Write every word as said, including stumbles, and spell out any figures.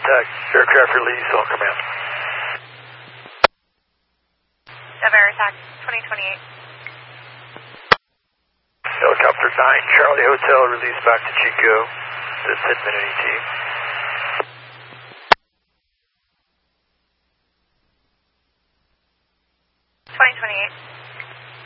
contact. Aircraft release, all command. Air attack, twenty twenty-eight. Helicopter nine, Charlie Hotel, release back to Chico. This Hitman E T. twenty twenty-eight.